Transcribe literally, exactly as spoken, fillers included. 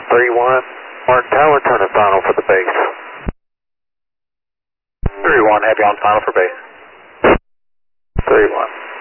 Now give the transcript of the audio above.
three one. Mark Tower, turning final for the base. three one, have you on final for base. three one.